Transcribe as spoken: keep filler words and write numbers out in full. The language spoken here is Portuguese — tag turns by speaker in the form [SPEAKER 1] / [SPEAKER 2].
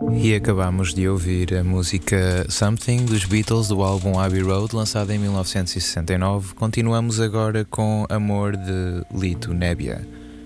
[SPEAKER 1] E acabamos de ouvir a música Something dos Beatles do álbum Abbey Road, lançado em mil novecentos e sessenta e nove. Continuamos agora com Amor de Lito Nebbia.